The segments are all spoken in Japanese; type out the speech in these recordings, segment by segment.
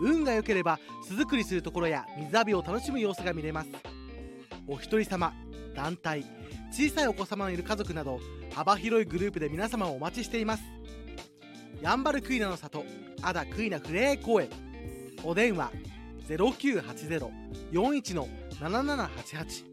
運が良ければ巣作りするところや水浴びを楽しむ様子が見れます。お一人様、団体、小さいお子様のいる家族など幅広いグループで皆様をお待ちしています。やんばるクイナの里アダクイナふれあい公園、お電話 0980-41-7788。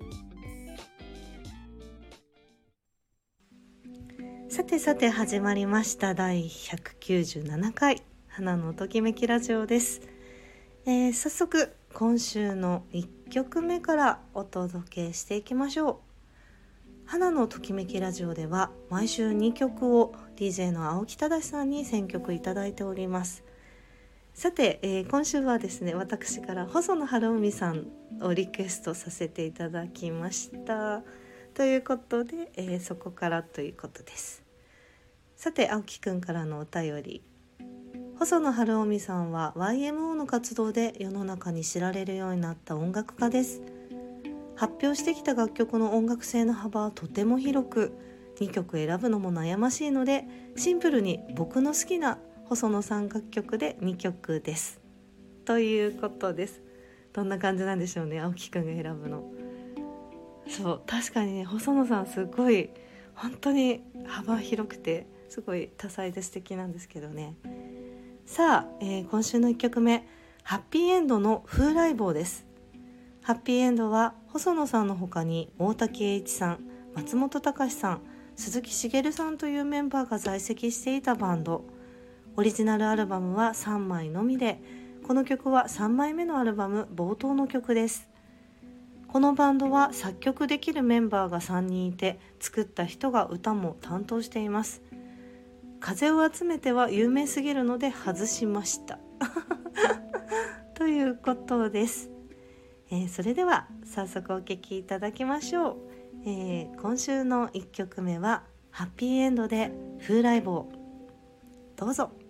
さてさて始まりました第197回花のときめきラジオです。早速今週の1曲目からお届けしていきましょう。花のときめきラジオでは毎週2曲を DJ の青木忠さんに選曲いただいております。さて、今週はですね、私から細野晴臣さんをリクエストさせていただきましたということで、そこからということです。さて、青木くんからのお便り。細野晴臣さんは YMO の活動で世の中に知られるようになった音楽家です。発表してきた楽曲の音楽性の幅はとても広く、2曲選ぶのも悩ましいので、シンプルに僕の好きな細野さん楽曲で2曲です。ということです。どんな感じなんでしょうね、青木くんが選ぶの。そう、確かにね、細野さんすごい本当に幅広くてすごい多彩で素敵なんですけどね。さあ、今週の1曲目、ハッピーエンドの風来坊です。ハッピーエンドは細野さんの他に大滝栄一さん、松本隆さん、鈴木茂さんというメンバーが在籍していたバンド。オリジナルアルバムは3枚のみで、この曲は3枚目のアルバム冒頭の曲です。このバンドは作曲できるメンバーが3人いて、作った人が歌も担当しています。風を集めては有名すぎるので外しましたということです。それでは早速お聴きいただきましょう。今週の1曲目はハッピーエンドで風来坊。どうぞ。